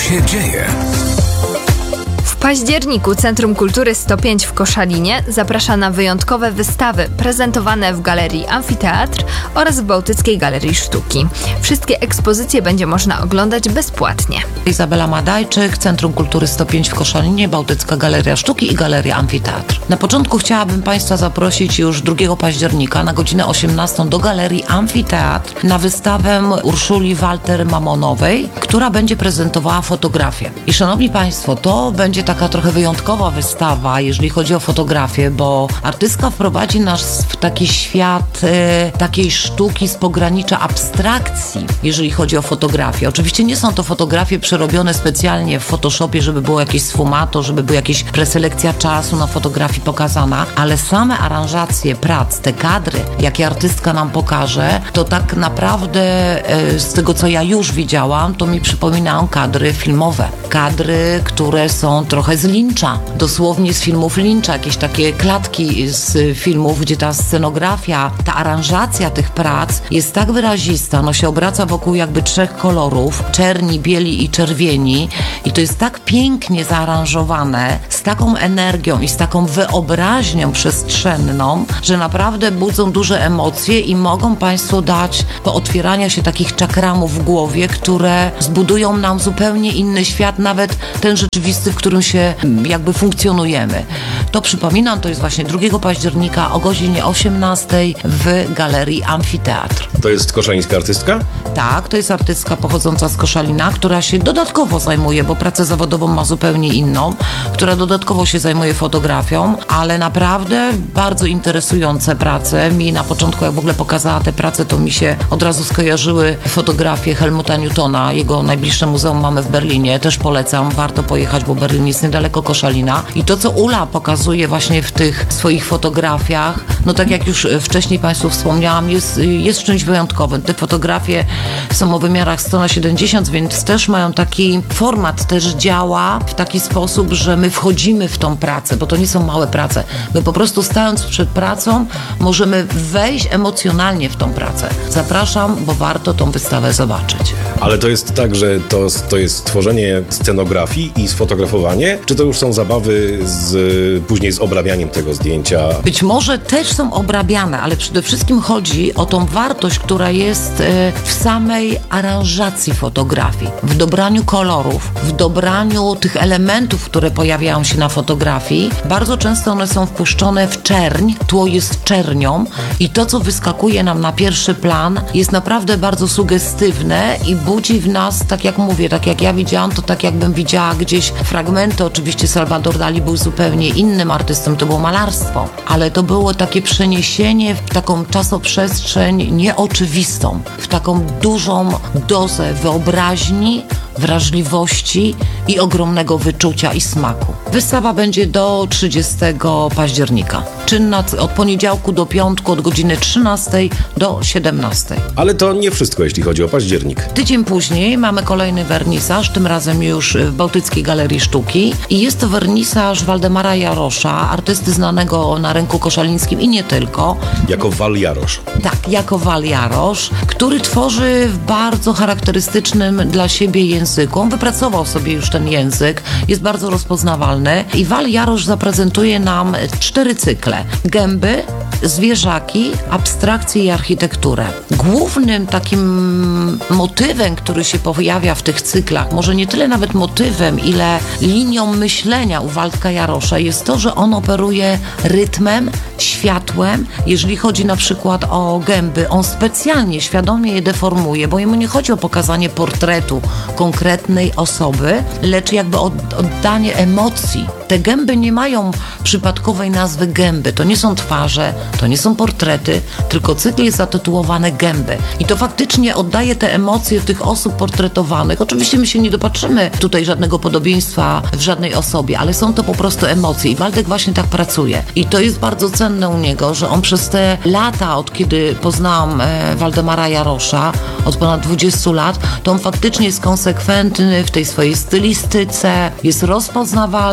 się dzieje? W październiku Centrum Kultury 105 w Koszalinie zaprasza na wyjątkowe wystawy prezentowane w Galerii Amfiteatr oraz w Bałtyckiej Galerii Sztuki. Wszystkie ekspozycje będzie można oglądać bezpłatnie. Izabela Madajczyk, Centrum Kultury 105 w Koszalinie, Bałtycka Galeria Sztuki i Galeria Amfiteatr. Na początku chciałabym Państwa zaprosić już 2 października na godzinę 18 do Galerii Amfiteatr na wystawę Urszuli Walter-Mamonowej, która będzie prezentowała fotografię. I szanowni Państwo, to będzie taka trochę wyjątkowa wystawa, jeżeli chodzi o fotografię, bo artystka wprowadzi nas w taki świat takiej sztuki z pogranicza abstrakcji, jeżeli chodzi o fotografię. Oczywiście nie są to fotografie przerobione specjalnie w Photoshopie, żeby było jakieś sfumato, żeby była jakaś preselekcja czasu na fotografii pokazana, ale same aranżacje prac, te kadry, jakie artystka nam pokaże, to tak naprawdę z tego, co ja już widziałam, to mi przypominają kadry filmowe. Kadry, które są trochę z Lyncha, dosłownie z filmów Lyncha, jakieś takie klatki z filmów, gdzie ta scenografia, ta aranżacja tych prac jest tak wyrazista, no się obraca wokół jakby 3 kolorów, czerni, bieli i czerwieni, i to jest tak pięknie zaaranżowane, z taką energią i z taką wyobraźnią przestrzenną, że naprawdę budzą duże emocje i mogą Państwo dać pootwierania się takich czakramów w głowie, które zbudują nam zupełnie inny świat, nawet ten rzeczywisty, w którym się jakby funkcjonujemy. To przypominam, to jest właśnie 2 października o godzinie 18 w Galerii Amfiteatr. To jest koszalińska artystka? Tak, to jest artystka pochodząca z Koszalina, która się dodatkowo zajmuje, bo pracę zawodową ma zupełnie inną, która dodatkowo się zajmuje fotografią, ale naprawdę bardzo interesujące prace. Mi na początku, jak w ogóle pokazała te prace, to mi się od razu skojarzyły fotografie Helmuta Newtona. Jego najbliższe muzeum mamy w Berlinie. Też polecam, warto pojechać, bo Berlin jest niedaleko Koszalina. I to, co Ula pokazuje właśnie w tych swoich fotografiach, no tak jak już wcześniej Państwu wspomniałam, jest czymś wyjątkowym. Te fotografie są o wymiarach 100x70, więc też mają taki format, też działa w taki sposób, że my wchodzimy w tą pracę, bo to nie są małe prace. My po prostu stając przed pracą możemy wejść emocjonalnie w tą pracę. Zapraszam, bo warto tą wystawę zobaczyć. Ale to jest tak, że to jest tworzenie scenografii i sfotografowanie, czy to już są zabawy później z obrabianiem tego zdjęcia? Być może też są obrabiane, ale przede wszystkim chodzi o tą wartość, która jest w samej aranżacji fotografii, w dobraniu kolorów, w dobraniu tych elementów, które pojawiają się na fotografii. Bardzo często one są wpuszczone w czerń, tło jest czernią i to, co wyskakuje nam na pierwszy plan, jest naprawdę bardzo sugestywne i budzi w nas, tak jak mówię, tak jak ja widziałam, to tak jakbym widziała gdzieś fragmenty. Oczywiście Salvador Dali był zupełnie innym artystą, to było malarstwo, ale to było takie przeniesienie w taką czasoprzestrzeń nieoczywistą, w taką dużą dozę wyobraźni, wrażliwości i ogromnego wyczucia i smaku. Wystawa będzie do 30 października. Czynna od poniedziałku do piątku od godziny 13 do 17. Ale to nie wszystko, jeśli chodzi o październik. Tydzień później mamy kolejny wernisaż, tym razem już w Bałtyckiej Galerii Sztuki. I jest to wernisaż Waldemara Jarosza, artysty znanego na rynku koszalińskim i nie tylko. Jako Wal Jarosz. Tak, jako Wal Jarosz, który tworzy w bardzo charakterystycznym dla siebie języku. On wypracował sobie już ten język, jest bardzo rozpoznawalny i Wal Jarosz zaprezentuje nam 4 cykle. Gęby, zwierzaki, abstrakcję i architekturę. Głównym takim motywem, który się pojawia w tych cyklach, może nie tyle nawet motywem, ile linią myślenia u Waldka Jarosza, jest to, że on operuje rytmem, światłem. Jeżeli chodzi na przykład o gęby, on specjalnie, świadomie je deformuje, bo jemu nie chodzi o pokazanie portretu konkretnej osoby, lecz jakby oddanie emocji. Te gęby nie mają przypadkowej nazwy gęby. To nie są twarze, to nie są portrety, tylko cykl jest zatytułowany Gęby. I to faktycznie oddaje te emocje tych osób portretowanych. Oczywiście my się nie dopatrzymy tutaj żadnego podobieństwa w żadnej osobie, ale są to po prostu emocje. I Waldek właśnie tak pracuje. I to jest bardzo cenne u niego, że on przez te lata, od kiedy poznałam Waldemara Jarosza, od ponad 20 lat, to on faktycznie jest konsekwentny w tej swojej stylistyce, jest rozpoznawalny,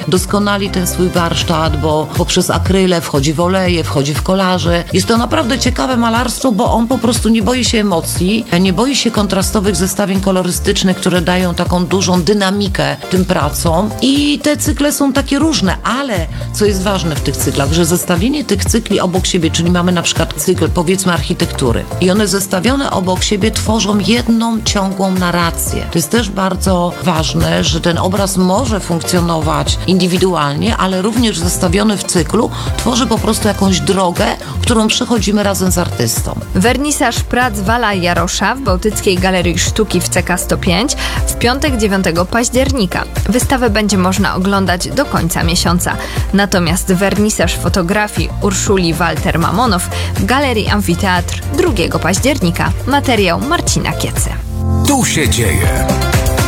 doskonali ten swój warsztat, bo poprzez akryle wchodzi w oleje, wchodzi w kolaże. Jest to naprawdę ciekawe malarstwo, bo on po prostu nie boi się emocji, nie boi się kontrastowych zestawień kolorystycznych, które dają taką dużą dynamikę tym pracom. I te cykle są takie różne, ale co jest ważne w tych cyklach, że zestawienie tych cykli obok siebie, czyli mamy na przykład cykl, powiedzmy, architektury i one zestawione obok siebie tworzą jedną ciągłą narrację. To jest też bardzo ważne, że ten obraz może funkcjonować indywidualnie, ale również zestawiony w cyklu tworzy po prostu jakąś drogę, którą przechodzimy razem z artystą. Wernisaż prac Wala Jarosza w Bałtyckiej Galerii Sztuki w CK 105 w piątek 9 października. Wystawę będzie można oglądać do końca miesiąca. Natomiast wernisaż fotografii Urszuli Walter-Mamonow w Galerii Amfiteatr 2 października. Materiał Marcina Kiecy. Tu się dzieje.